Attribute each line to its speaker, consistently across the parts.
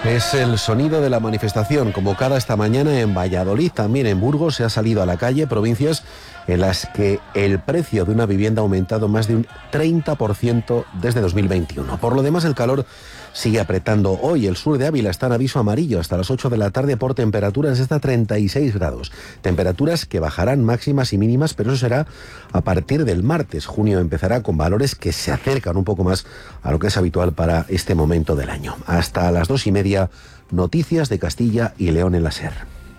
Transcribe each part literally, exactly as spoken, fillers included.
Speaker 1: Es el sonido de la manifestación convocada esta mañana en Valladolid. También en Burgos se ha salido a la calle, provincias en las que el precio de una vivienda ha aumentado más de un treinta por ciento desde dos mil veintiuno. Por lo demás, el calor sigue apretando. Hoy el sur de Ávila está en aviso amarillo hasta las ocho de la tarde por temperaturas de hasta treinta y seis grados. Temperaturas que bajarán máximas y mínimas, pero eso será a partir del martes. Junio empezará con valores que se acercan un poco más a lo que es habitual para este momento del año. Hasta las dos y media, noticias de Castilla y León en la SER.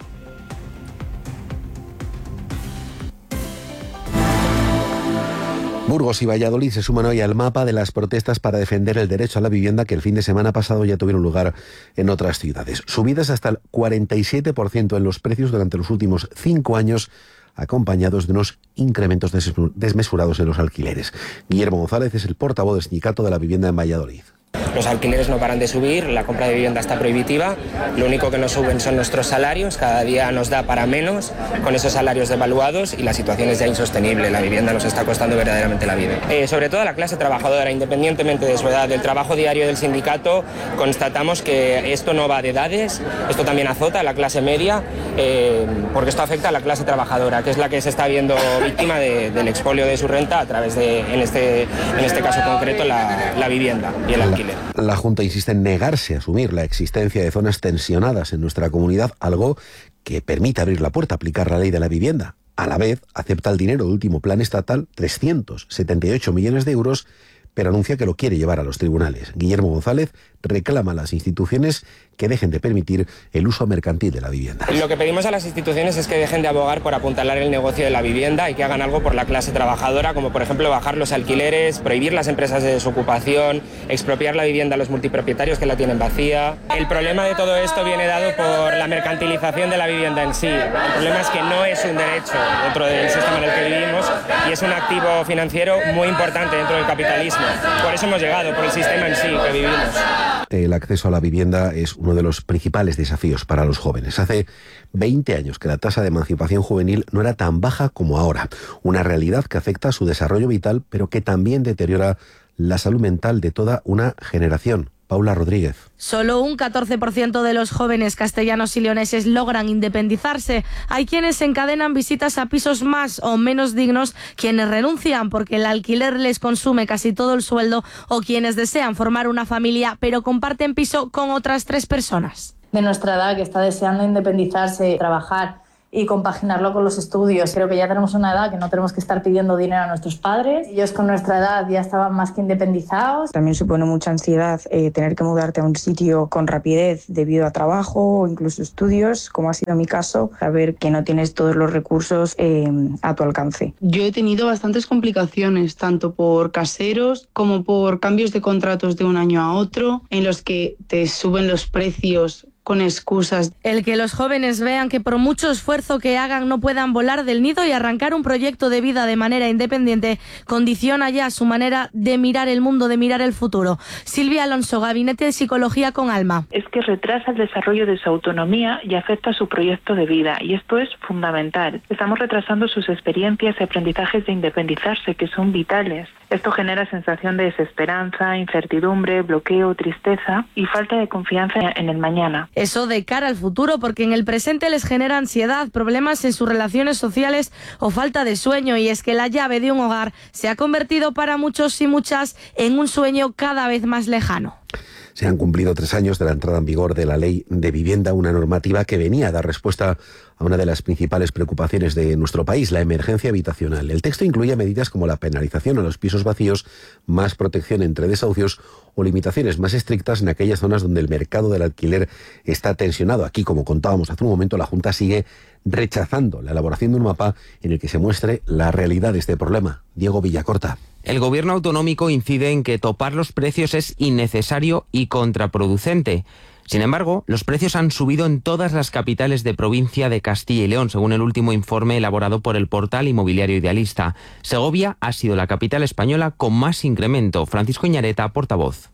Speaker 1: Burgos y Valladolid se suman hoy al mapa de las protestas para defender el derecho a la vivienda que el fin de semana pasado ya tuvieron lugar en otras ciudades. Subidas hasta el cuarenta y siete por ciento en los precios durante los últimos cinco años, acompañados de unos incrementos desmesurados en los alquileres. Guillermo González es el portavoz del Sindicato de la Vivienda en Valladolid.
Speaker 2: Los alquileres no paran de subir, la compra de vivienda está prohibitiva, lo único que no suben son nuestros salarios, cada día nos da para menos con esos salarios devaluados y la situación es ya insostenible, la vivienda nos está costando verdaderamente la vida. Eh, sobre todo a la clase trabajadora, independientemente de su edad, del trabajo diario del sindicato, constatamos que esto no va de edades, esto también azota a la clase media, eh, porque esto afecta a la clase trabajadora, que es la que se está viendo víctima de, del expolio de su renta a través de, en este, en este caso concreto, la, la vivienda y el alquiler.
Speaker 1: La Junta insiste en negarse a asumir la existencia de zonas tensionadas en nuestra comunidad, algo que permite abrir la puerta a aplicar la ley de la vivienda. A la vez, acepta el dinero del último plan estatal, trescientos setenta y ocho millones de euros, pero anuncia que lo quiere llevar a los tribunales. Guillermo González reclama a las instituciones que dejen de permitir el uso mercantil de la vivienda.
Speaker 2: Lo que pedimos a las instituciones es que dejen de abogar por apuntalar el negocio de la vivienda y que hagan algo por la clase trabajadora, como por ejemplo bajar los alquileres, prohibir las empresas de desocupación, expropiar la vivienda a los multipropietarios que la tienen vacía. El problema de todo esto viene dado por la mercantilización de la vivienda en sí. El problema es que no es un derecho dentro del sistema en el que vivimos y es un activo financiero muy importante dentro del capitalismo. Por eso hemos llegado, por el sistema en sí que vivimos.
Speaker 1: El acceso a la vivienda es uno de los principales desafíos para los jóvenes. Hace veinte años que la tasa de emancipación juvenil no era tan baja como ahora. Una realidad que afecta a su desarrollo vital, pero que también deteriora la salud mental de toda una generación. Paula Rodríguez.
Speaker 3: Solo un catorce por ciento de los jóvenes castellanos y leoneses logran independizarse. Hay quienes encadenan visitas a pisos más o menos dignos, quienes renuncian porque el alquiler les consume casi todo el sueldo o quienes desean formar una familia pero comparten piso con otras tres personas.
Speaker 4: De nuestra edad que está deseando independizarse, trabajar y compaginarlo con los estudios. Creo que ya tenemos una edad que no tenemos que estar pidiendo dinero a nuestros padres. Ellos con nuestra edad ya estaban más que independizados.
Speaker 5: También supone mucha ansiedad eh, tener que mudarte a un sitio con rapidez debido a trabajo o incluso estudios, como ha sido mi caso, saber que no tienes todos los recursos eh, a tu alcance.
Speaker 6: Yo he tenido bastantes complicaciones, tanto por caseros como por cambios de contratos de un año a otro, en los que te suben los precios con excusas.
Speaker 3: El que los jóvenes vean que por mucho esfuerzo que hagan no puedan volar del nido y arrancar un proyecto de vida de manera independiente condiciona ya su manera de mirar el mundo, de mirar el futuro. Silvia Alonso, Gabinete de Psicología con Alma.
Speaker 7: Es que retrasa el desarrollo de su autonomía y afecta a su proyecto de vida, y esto es fundamental. Estamos retrasando sus experiencias y aprendizajes de independizarse, que son vitales. Esto genera sensación de desesperanza, incertidumbre, bloqueo, tristeza y falta de confianza en el mañana.
Speaker 3: Eso de cara al futuro, porque en el presente les genera ansiedad, problemas en sus relaciones sociales o falta de sueño, y es que la llave de un hogar se ha convertido para muchos y muchas en un sueño cada vez más lejano.
Speaker 1: Se han cumplido tres años de la entrada en vigor de la Ley de Vivienda, una normativa que venía a dar respuesta a una de las principales preocupaciones de nuestro país, la emergencia habitacional. El texto incluye medidas como la penalización a los pisos vacíos, más protección entre desahucios o limitaciones más estrictas en aquellas zonas donde el mercado del alquiler está tensionado. Aquí, como contábamos hace un momento, la Junta sigue rechazando la elaboración de un mapa en el que se muestre la realidad de este problema. Diego Villacorta.
Speaker 8: El gobierno autonómico incide en que topar los precios es innecesario y contraproducente. Sin embargo, los precios han subido en todas las capitales de provincia de Castilla y León, según el último informe elaborado por el portal inmobiliario Idealista. Segovia ha sido la capital española con más incremento. Francisco Iñareta, portavoz.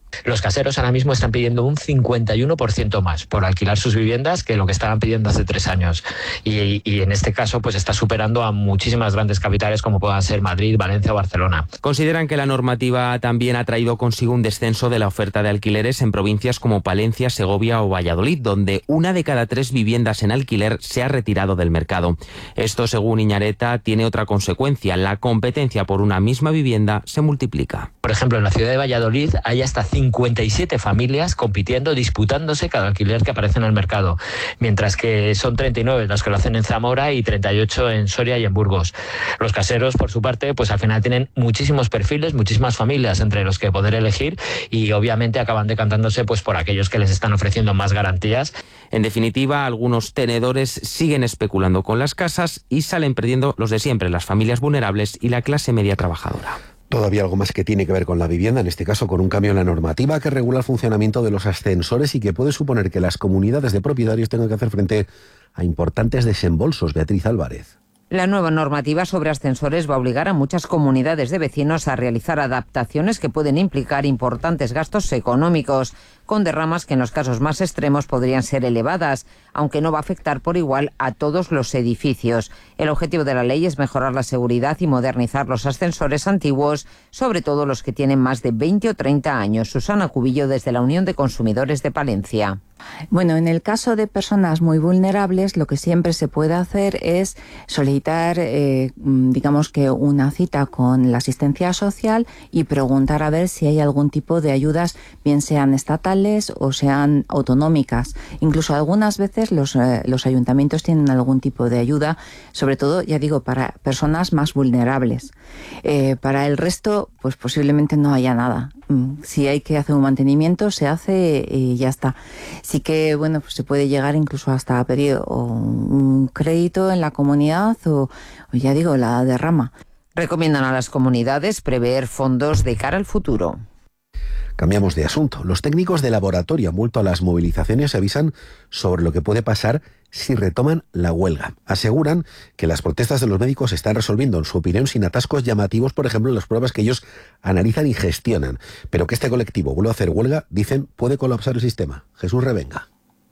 Speaker 9: Los caseros ahora mismo están pidiendo un cincuenta y uno por ciento más por alquilar sus viviendas que lo que estaban pidiendo hace tres años. Y, y en este caso pues está superando a muchísimas grandes capitales como puedan ser Madrid, Valencia o Barcelona.
Speaker 8: Consideran que la normativa también ha traído consigo un descenso de la oferta de alquileres en provincias como Palencia, Segovia o Valladolid, donde una de cada tres viviendas en alquiler se ha retirado del mercado. Esto, según Iñareta, tiene otra consecuencia: la competencia por una misma vivienda se multiplica.
Speaker 9: Por ejemplo, en la ciudad de Valladolid hay hasta cincuenta y siete familias compitiendo, disputándose cada alquiler que aparece en el mercado, mientras que son treinta y nueve las que lo hacen en Zamora y treinta y ocho en Soria y en Burgos. Los caseros, por su parte, pues al final tienen muchísimos perfiles, muchísimas familias entre los que poder elegir y obviamente acaban decantándose pues por aquellos que les están ofreciendo más garantías.
Speaker 8: En definitiva, algunos tenedores siguen especulando con las casas y salen perdiendo los de siempre, las familias vulnerables y la clase media trabajadora.
Speaker 1: Todavía algo más que tiene que ver con la vivienda, en este caso con un cambio en la normativa que regula el funcionamiento de los ascensores y que puede suponer que las comunidades de propietarios tengan que hacer frente a importantes desembolsos. Beatriz Álvarez.
Speaker 10: La nueva normativa sobre ascensores va a obligar a muchas comunidades de vecinos a realizar adaptaciones que pueden implicar importantes gastos económicos, con derramas que en los casos más extremos podrían ser elevadas, aunque no va a afectar por igual a todos los edificios. El objetivo de la ley es mejorar la seguridad y modernizar los ascensores antiguos, sobre todo los que tienen más de veinte o treinta años. Susana Cubillo, desde la Unión de Consumidores de Palencia.
Speaker 11: Bueno, en el caso de personas muy vulnerables, lo que siempre se puede hacer es solicitar, eh, digamos que una cita con la asistencia social y preguntar a ver si hay algún tipo de ayudas, bien sean estatales o sean autonómicas. Incluso algunas veces los, eh, los ayuntamientos tienen algún tipo de ayuda, sobre todo, ya digo, para personas más vulnerables. Eh, para el resto, pues posiblemente no haya nada. Si hay que hacer un mantenimiento, se hace y ya está. Sí que, bueno, pues se puede llegar incluso hasta a pedir o un crédito en la comunidad o, o ya digo, la derrama.
Speaker 10: Recomiendan a las comunidades prever fondos de cara al futuro.
Speaker 1: Cambiamos de asunto. Los técnicos de laboratorio han vuelto a las movilizaciones y avisan sobre lo que puede pasar si retoman la huelga. Aseguran que las protestas de los médicos se están resolviendo, en su opinión, sin atascos llamativos, por ejemplo, en las pruebas que ellos analizan y gestionan. Pero que este colectivo vuelva a hacer huelga, dicen, puede colapsar el sistema. Jesús Revenga.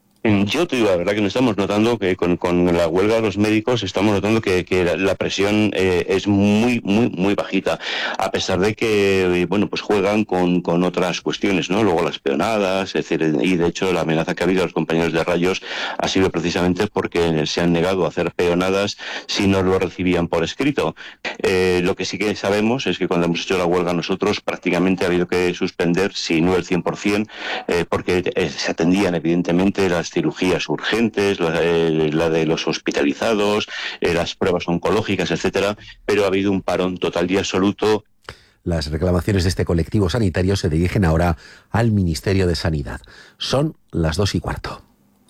Speaker 12: Yo te digo la verdad que no estamos notando que con, con la huelga de los médicos estamos notando que, que la, la presión eh, es muy muy muy bajita, a pesar de que bueno pues juegan con, con otras cuestiones, ¿no? Luego las peonadas, es decir, y de hecho la amenaza que ha habido a los compañeros de rayos ha sido precisamente porque se han negado a hacer peonadas si no lo recibían por escrito. Eh, lo que sí que sabemos es que cuando hemos hecho la huelga nosotros prácticamente ha habido que suspender, si no el cien por ciento, eh, porque eh, se atendían evidentemente las cirugías urgentes, la, eh, la de los hospitalizados, eh, las pruebas oncológicas, etcétera, pero ha habido un parón total y absoluto.
Speaker 1: Las reclamaciones de este colectivo sanitario se dirigen ahora al Ministerio de Sanidad. Son las dos y cuarto.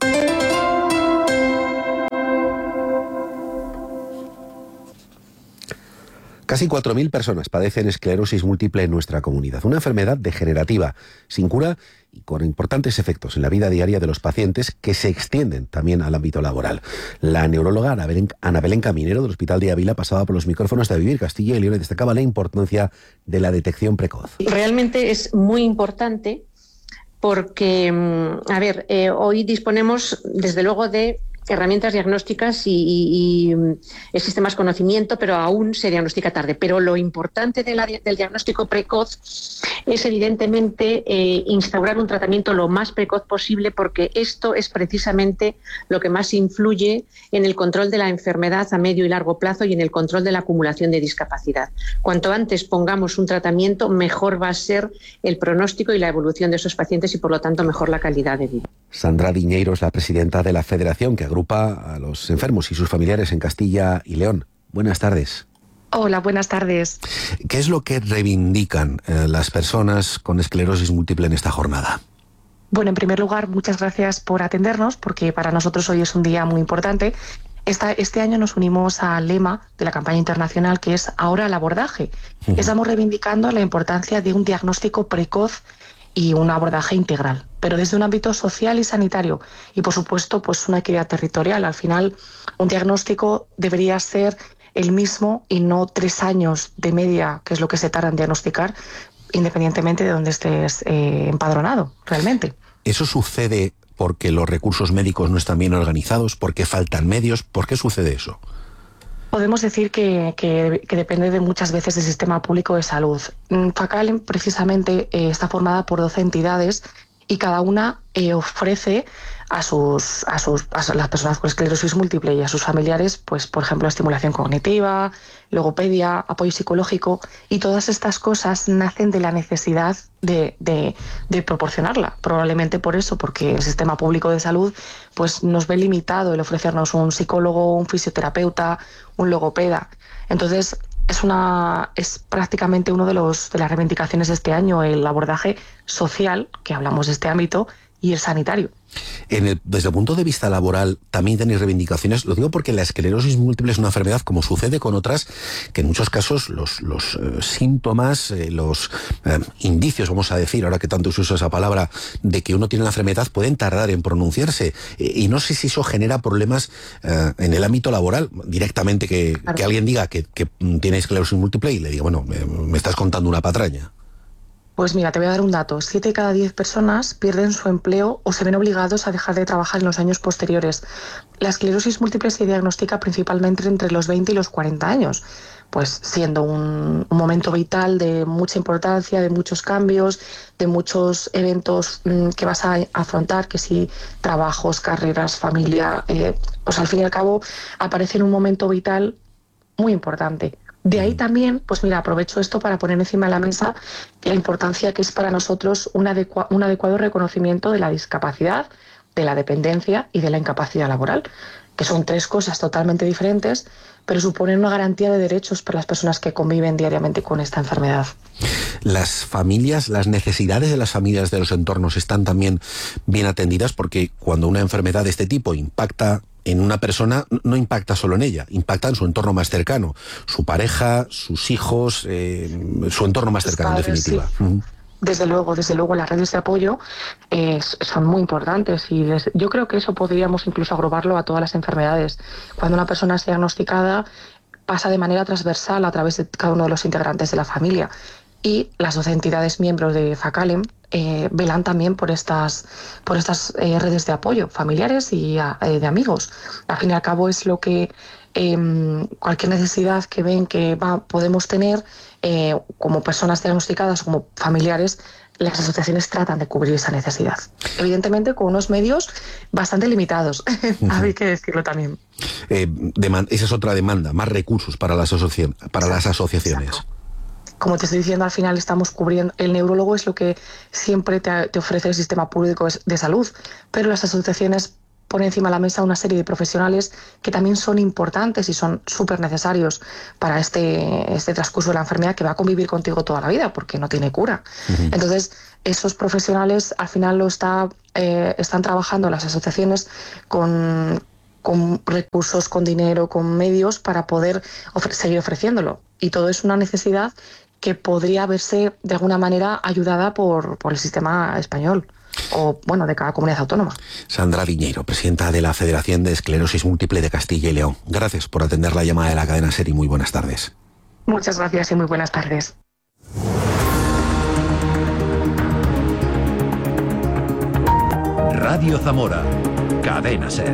Speaker 1: Casi cuatro mil personas padecen esclerosis múltiple en nuestra comunidad, una enfermedad degenerativa, sin cura y con importantes efectos en la vida diaria de los pacientes que se extienden también al ámbito laboral. La neuróloga Ana Belén, Ana Belén Caminero del Hospital de Ávila pasaba por los micrófonos de Vivir Castilla y León y destacaba la importancia de la detección precoz.
Speaker 13: Realmente es muy importante porque, a ver, eh, hoy disponemos desde luego de herramientas diagnósticas y, y, y existe más conocimiento, pero aún se diagnostica tarde. Pero lo importante de la, del diagnóstico precoz es evidentemente eh, instaurar un tratamiento lo más precoz posible, porque esto es precisamente lo que más influye en el control de la enfermedad a medio y largo plazo y en el control de la acumulación de discapacidad. Cuanto antes pongamos un tratamiento, mejor va a ser el pronóstico y la evolución de esos pacientes y, por lo tanto, mejor la calidad de vida.
Speaker 1: Sandra Diñeiro es la presidenta de la federación que agrupa a los enfermos y sus familiares en Castilla y León. Buenas tardes.
Speaker 14: Hola, buenas tardes.
Speaker 1: ¿Qué es lo que reivindican eh, las personas con esclerosis múltiple en esta jornada?
Speaker 14: Bueno, en primer lugar, muchas gracias por atendernos, porque para nosotros hoy es un día muy importante. Esta, este año nos unimos al lema de la campaña internacional, que es Ahora el abordaje. Uh-huh. Estamos reivindicando la importancia de un diagnóstico precoz y un abordaje integral, pero desde un ámbito social y sanitario y, por supuesto, pues una equidad territorial. Al final, un diagnóstico debería ser el mismo y no tres años de media, que es lo que se tarda en diagnosticar, independientemente de donde estés eh, empadronado realmente.
Speaker 1: ¿Eso sucede porque los recursos médicos no están bien organizados, porque faltan medios? ¿Por qué sucede eso?
Speaker 14: Podemos decir que, que, que depende de muchas veces del sistema público de salud. FACALEM precisamente eh, está formada por doce entidades y cada una eh, ofrece a sus, a sus a las personas con esclerosis múltiple y a sus familiares, pues por ejemplo, estimulación cognitiva, logopedia, apoyo psicológico, y todas estas cosas nacen de la necesidad de, de, de proporcionarla. Probablemente por eso, porque el sistema público de salud pues nos ve limitado el ofrecernos un psicólogo, un fisioterapeuta, un logopeda. Entonces, es una es prácticamente uno de los de las reivindicaciones de este año, el abordaje social, que hablamos de este ámbito, y el sanitario.
Speaker 1: En el, desde el punto de vista laboral, también tenéis reivindicaciones. Lo digo porque la esclerosis múltiple es una enfermedad, como sucede con otras, que en muchos casos los, los eh, síntomas, eh, los eh, indicios, vamos a decir, ahora que tanto se usa esa palabra, de que uno tiene la enfermedad, pueden tardar en pronunciarse. Eh, y no sé si eso genera problemas eh, en el ámbito laboral, directamente que, claro. que alguien diga que, que tiene esclerosis múltiple y le diga, bueno, me, me estás contando una patraña.
Speaker 14: Pues mira, te voy a dar un dato. Siete de cada diez personas pierden su empleo o se ven obligados a dejar de trabajar en los años posteriores. La esclerosis múltiple se diagnostica principalmente entre los veinte y los cuarenta años, pues siendo un, un momento vital de mucha importancia, de muchos cambios, de muchos eventos mmm, que vas a afrontar, que si trabajos, carreras, familia, eh, pues al fin y al cabo aparece en un momento vital muy importante. De ahí también, pues mira, aprovecho esto para poner encima de la mesa la importancia que es para nosotros un, adecua- un adecuado reconocimiento de la discapacidad, de la dependencia y de la incapacidad laboral, que son tres cosas totalmente diferentes, pero suponen una garantía de derechos para las personas que conviven diariamente con esta enfermedad.
Speaker 1: Las familias, las necesidades de las familias de los entornos están también bien atendidas, porque cuando una enfermedad de este tipo impacta en una persona, no impacta solo en ella, impacta en su entorno más cercano, su pareja, sus hijos, eh, su entorno más cercano, padres, en definitiva. Sí. Uh-huh.
Speaker 14: Desde luego, desde luego las redes de apoyo eh, son muy importantes y les, yo creo que eso podríamos incluso agruparlo a todas las enfermedades. Cuando una persona es diagnosticada, pasa de manera transversal a través de cada uno de los integrantes de la familia, y las doce entidades miembros de FACALEM eh, velan también por estas, por estas eh, redes de apoyo familiares y a, eh, de amigos. Al fin y al cabo es lo que eh, cualquier necesidad que ven que va, podemos tener eh, como personas diagnosticadas, como familiares, las asociaciones tratan de cubrir esa necesidad. Evidentemente con unos medios bastante limitados, uh-huh. Hay que decirlo también.
Speaker 1: Eh, deman- esa es otra demanda, más recursos para las, asoci- para las asociaciones.
Speaker 14: Exacto. Como te estoy diciendo, al final estamos cubriendo, el neurólogo es lo que siempre te, te ofrece el sistema público de salud, pero las asociaciones ponen encima de la mesa una serie de profesionales que también son importantes y son súper necesarios para este, este transcurso de la enfermedad, que va a convivir contigo toda la vida porque no tiene cura. Uh-huh. Entonces, esos profesionales al final lo está, eh, están trabajando las asociaciones con, con recursos, con dinero, con medios para poder ofre- seguir ofreciéndolo. Y todo es una necesidad que podría verse de alguna manera ayudada por, por el sistema español o, bueno, de cada comunidad autónoma.
Speaker 1: Sandra Viñeiro, presidenta de la Federación de Esclerosis Múltiple de Castilla y León. Gracias por atender la llamada de la cadena SER y muy buenas tardes.
Speaker 14: Muchas gracias y muy buenas tardes.
Speaker 15: Radio Zamora, cadena SER.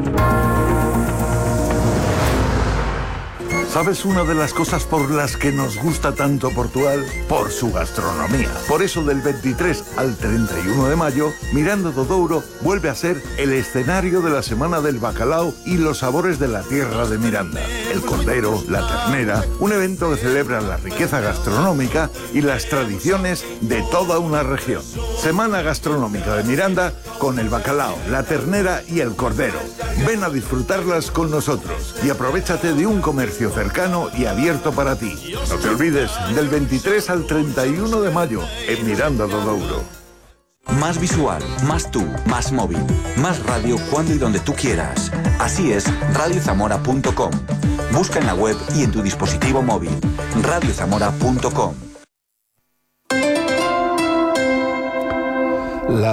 Speaker 15: ¿Sabes una de las cosas por las que nos gusta tanto Portugal? Por su gastronomía. Por eso del veintitrés al treinta y uno de mayo, Miranda do Douro vuelve a ser el escenario de la Semana del Bacalao y los sabores de la tierra de Miranda. El cordero, la ternera, un evento que celebra la riqueza gastronómica y las tradiciones de toda una región. Semana Gastronómica de Miranda con el bacalao, la ternera y el cordero. Ven a disfrutarlas con nosotros y aprovéchate de un comercio cercano cercano y abierto para ti. No te olvides, del veintitrés al treinta y uno de mayo, en Miranda do Douro.
Speaker 16: Más visual, más tú, más móvil, más radio cuando y donde tú quieras. Así es radio zamora punto com. Busca en la web y en tu dispositivo móvil. radio zamora punto com.
Speaker 1: La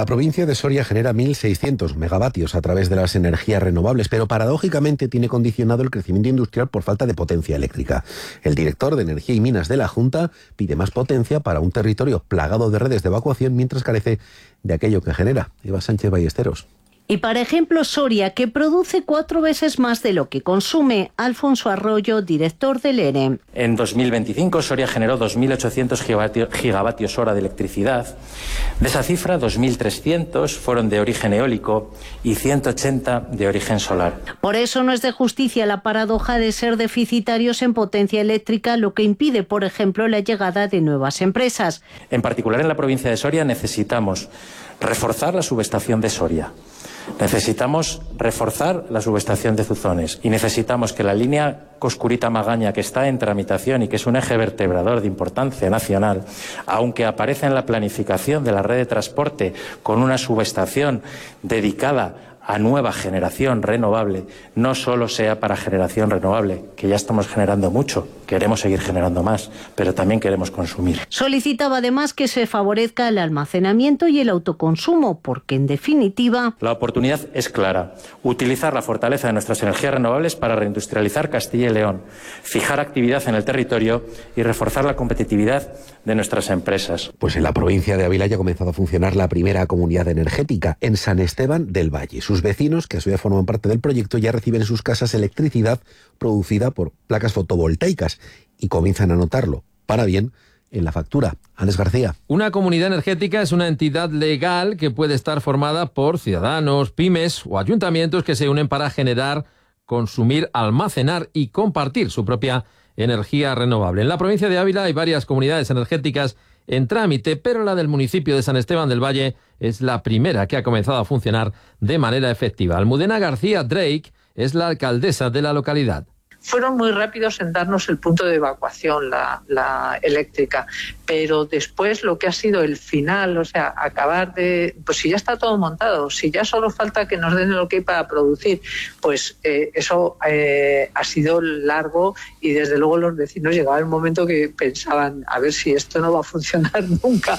Speaker 1: La provincia de Soria genera mil seiscientos megavatios a través de las energías renovables, pero paradójicamente tiene condicionado el crecimiento industrial por falta de potencia eléctrica. El director de Energía y Minas de la Junta pide más potencia para un territorio plagado de redes de evacuación mientras carece de aquello que genera. Eva Sánchez Ballesteros.
Speaker 17: Y para ejemplo, Soria, que produce cuatro veces más de lo que consume. Alfonso Arroyo, director del E N E.
Speaker 18: En dos mil veinticinco, Soria generó dos mil ochocientos gigavatios hora de electricidad. De esa cifra, dos mil trescientos fueron de origen eólico y ciento ochenta de origen solar.
Speaker 17: Por eso no es de justicia la paradoja de ser deficitarios en potencia eléctrica, lo que impide, por ejemplo, la llegada de nuevas empresas.
Speaker 18: En particular en la provincia de Soria necesitamos reforzar la subestación de Soria. Necesitamos reforzar la subestación de Zuzones y necesitamos que la línea Coscurita-Magaña, que está en tramitación y que es un eje vertebrador de importancia nacional, aunque aparece en la planificación de la red de transporte con una subestación dedicada a nueva generación renovable, no solo sea para generación renovable, que ya estamos generando mucho, queremos seguir generando más, pero también queremos consumir.
Speaker 17: Solicitaba además que se favorezca el almacenamiento y el autoconsumo, porque en definitiva...
Speaker 18: La oportunidad es clara, utilizar la fortaleza de nuestras energías renovables para reindustrializar Castilla y León, fijar actividad en el territorio y reforzar la competitividad de nuestras empresas.
Speaker 1: Pues en la provincia de Ávila ya ha comenzado a funcionar la primera comunidad energética, en San Esteban del Valle. Sus vecinos, que a su vez forman parte del proyecto, ya reciben en sus casas electricidad producida por placas fotovoltaicas y comienzan a notarlo, para bien, en la factura. Ángeles García.
Speaker 19: Una comunidad energética es una entidad legal que puede estar formada por ciudadanos, pymes o ayuntamientos que se unen para generar, consumir, almacenar y compartir su propia energía renovable. En la provincia de Ávila hay varias comunidades energéticas en trámite, pero la del municipio de San Esteban del Valle es la primera que ha comenzado a funcionar de manera efectiva. Almudena García Drake es la alcaldesa de la localidad.
Speaker 20: Fueron muy rápidos en darnos el punto de evacuación, la, la eléctrica, pero después lo que ha sido el final, o sea, acabar de... Pues si ya está todo montado, si ya solo falta que nos den el ok para producir, pues eh, eso eh, ha sido largo y desde luego los vecinos llegaba el momento que pensaban, a ver si esto no va a funcionar nunca.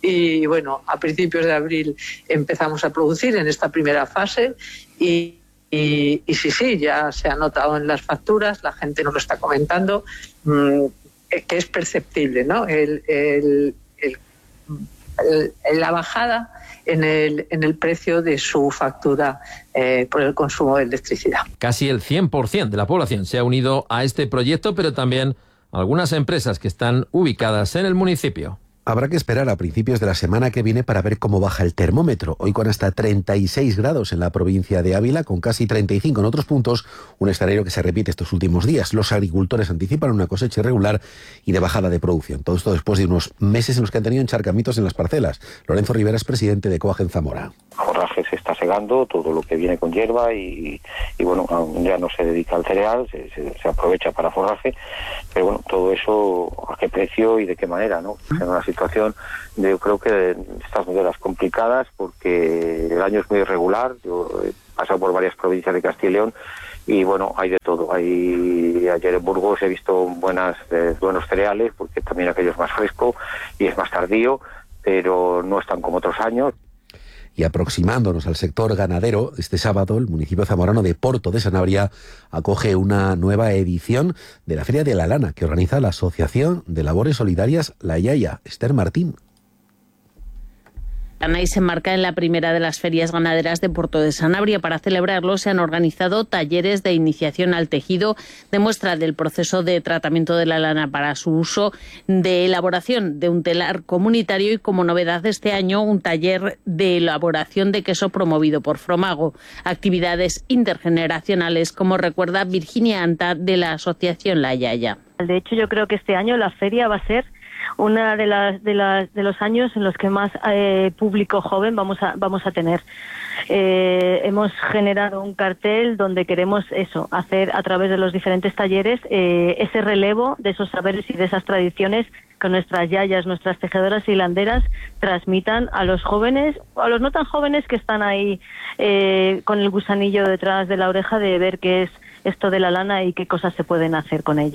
Speaker 20: Y bueno, a principios de abril empezamos a producir en esta primera fase y Y, y sí, sí, ya se ha notado en las facturas, la gente nos lo está comentando, mmm, que es perceptible, ¿no? El, el, el, el, la bajada en el, en el precio de su factura eh, por el consumo de electricidad.
Speaker 19: Casi el cien por ciento de la población se ha unido a este proyecto, pero también algunas empresas que están ubicadas en el municipio.
Speaker 1: Habrá que esperar a principios de la semana que viene para ver cómo baja el termómetro. Hoy con hasta treinta y seis grados en la provincia de Ávila, con casi treinta y cinco en otros puntos, un escenario que se repite estos últimos días. Los agricultores anticipan una cosecha irregular y de bajada de producción. Todo esto después de unos meses en los que han tenido encharcamientos en las parcelas. Lorenzo Rivera es presidente de Coag en Zamora.
Speaker 21: Forraje se está segando, todo lo que viene con hierba y, y bueno, ya no se dedica al cereal, se, se, se aprovecha para forraje, pero bueno, todo eso a qué precio y de qué manera, ¿no? Es una situación de, yo creo que de estas de las complicadas porque el año es muy irregular. Yo he pasado por varias provincias de Castilla y León y bueno, hay de todo. Hay, ayer en Burgos he visto buenas, eh, buenos cereales porque también aquello es más fresco y es más tardío, pero no es tan como otros años.
Speaker 1: Y aproximándonos al sector ganadero, este sábado el municipio zamorano de Porto de Sanabria acoge una nueva edición de la Feria de la Lana que organiza la Asociación de Labores Solidarias La Yaya. Esther Martín.
Speaker 22: Y se enmarca en la primera de las ferias ganaderas de Porto de Sanabria. Para celebrarlo se han organizado talleres de iniciación al tejido, de muestra del proceso de tratamiento de la lana para su uso, de elaboración de un telar comunitario y, como novedad de este año, un taller de elaboración de queso promovido por Fromago. Actividades intergeneracionales, como recuerda Virginia Anta de la Asociación La Yaya.
Speaker 23: De hecho, yo creo que este año la feria va a ser una de las de las de los años en los que más eh, público joven vamos a vamos a tener. Eh, hemos generado un cartel donde queremos eso, hacer a través de los diferentes talleres eh, ese relevo de esos saberes y de esas tradiciones que nuestras yayas, nuestras tejedoras y hilanderas transmitan a los jóvenes, o a los no tan jóvenes que están ahí eh, con el gusanillo detrás de la oreja de ver qué es esto de la lana y qué cosas se pueden hacer con ella.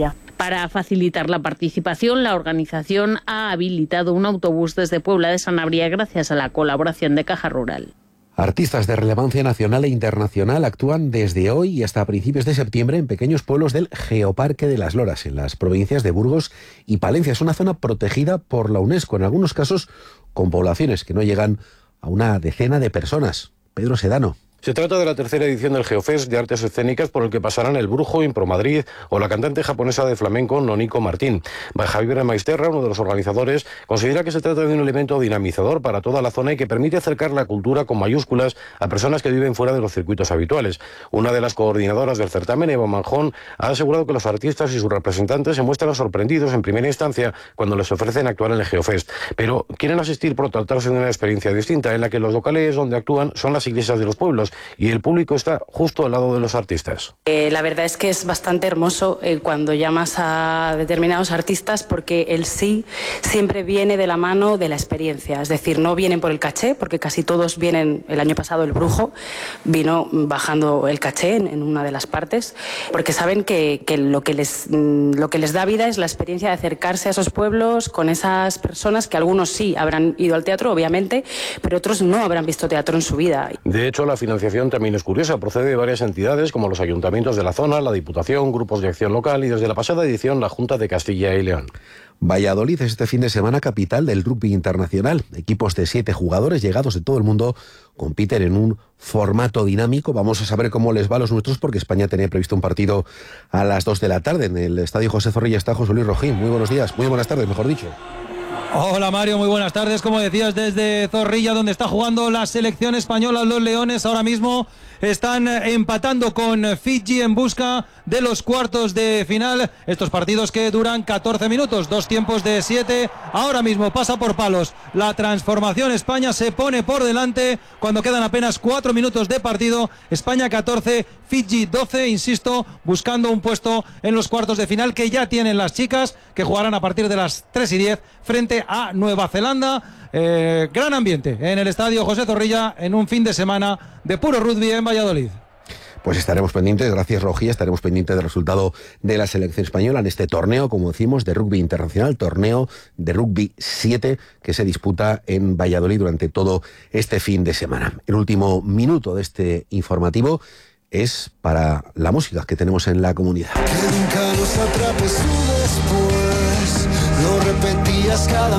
Speaker 22: Para facilitar la participación, la organización ha habilitado un autobús desde Puebla de Sanabria gracias a la colaboración de Caja Rural.
Speaker 1: Artistas de relevancia nacional e internacional actúan desde hoy y hasta principios de septiembre en pequeños pueblos del Geoparque de las Loras, en las provincias de Burgos y Palencia. Es una zona protegida por la UNESCO, en algunos casos con poblaciones que no llegan a una decena de personas. Pedro Sedano.
Speaker 2: Se trata de la tercera edición del Geofest de Artes Escénicas por el que pasarán el Brujo, Impro Madrid o la cantante japonesa de flamenco Noniko Martín. Javier Maisterra, uno de los organizadores, considera que se trata de un elemento dinamizador para toda la zona y que permite acercar la cultura con mayúsculas a personas que viven fuera de los circuitos habituales. Una de las coordinadoras del certamen, Eva Manjón, ha asegurado que los artistas y sus representantes se muestran sorprendidos en primera instancia cuando les ofrecen actuar en el Geofest, pero quieren asistir por tratarse de una experiencia distinta en la que los locales donde actúan son las iglesias de los pueblos y el público está justo al lado de los artistas.
Speaker 4: Eh, la verdad es que es bastante hermoso eh, cuando llamas a determinados artistas porque el sí siempre viene de la mano de la experiencia, es decir, no vienen por el caché, porque casi todos vienen. El año pasado el Brujo vino bajando el caché en, en una de las partes, porque saben que, que, lo que, les, lo que les da vida es la experiencia de acercarse a esos pueblos con esas personas que algunos sí habrán ido al teatro, obviamente, pero otros no habrán visto teatro en su vida.
Speaker 2: De hecho, la financiación también es curiosa, procede de varias entidades como los ayuntamientos de la zona, la Diputación, grupos de acción local y desde la pasada edición la Junta de Castilla y León.
Speaker 1: Valladolid es este fin de semana capital del rugby internacional. Equipos de siete jugadores llegados de todo el mundo compiten en un formato dinámico. Vamos a saber cómo les va a los nuestros porque España tenía previsto un partido a las dos de la tarde en el Estadio José Zorrilla. Está José Luis Rojín. Muy buenos días, muy buenas tardes, mejor dicho.
Speaker 5: Hola Mario, muy buenas tardes. Como decías, desde Zorrilla, donde está jugando la selección española, los Leones ahora mismo están empatando con Fiji en busca de los cuartos de final. Estos partidos que duran catorce minutos, dos tiempos de siete. Ahora mismo pasa por palos la transformación. España se pone por delante cuando quedan apenas cuatro minutos de partido. España catorce, Fiji doce, insisto, buscando un puesto en los cuartos de final que ya tienen las chicas, que jugarán a partir de las tres y diez frente a Nueva Zelanda. Eh, gran ambiente en el Estadio José Zorrilla en un fin de semana de puro rugby en Valladolid.
Speaker 1: Pues estaremos pendientes, gracias Rojí, estaremos pendientes del resultado de la selección española en este torneo, como decimos, de rugby internacional, torneo de rugby siete que se disputa en Valladolid durante todo este fin de semana. El último minuto de este informativo es para la música que tenemos en la comunidad.
Speaker 24: Que nunca nos atrapes tú después, lo repetías cada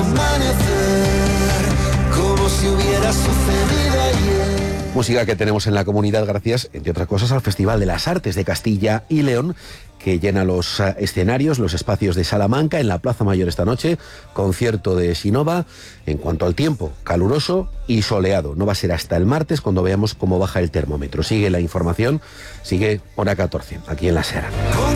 Speaker 24: amanecer, como si hubiera sucedido ayer.
Speaker 1: Música que tenemos en la comunidad gracias, entre otras cosas, al Festival de las Artes de Castilla y León, que llena los escenarios, los espacios de Salamanca, en la Plaza Mayor esta noche, concierto de Sinova. En cuanto al tiempo, caluroso y soleado. No va a ser hasta el martes cuando veamos cómo baja el termómetro. Sigue la información, sigue hora catorce, aquí en La Sera.